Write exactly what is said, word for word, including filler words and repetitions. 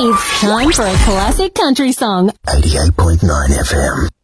It's time for a classic country song. eighty-eight point nine F M.